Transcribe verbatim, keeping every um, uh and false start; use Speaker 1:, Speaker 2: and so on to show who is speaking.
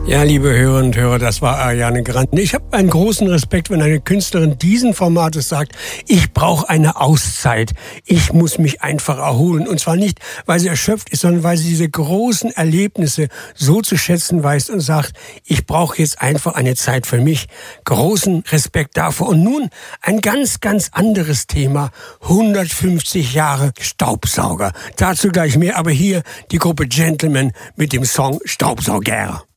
Speaker 1: Ja, liebe Hörerinnen und Hörer, das war Ariane Grande. Ich habe einen großen Respekt, wenn eine Künstlerin diesen Formates sagt, ich brauche eine Auszeit. Ich muss mich einfach erholen. Und zwar nicht, weil sie erschöpft ist, sondern weil sie diese großen Erlebnisse so zu schätzen weiß und sagt, ich brauche jetzt einfach eine Zeit für mich. Großen Respekt davor. Und nun ein ganz, ganz anderes Thema. hundertfünfzig Jahre Staubsauger. Dazu gleich mehr, aber hier die Gruppe Gentleman mit dem Song Staubsauger.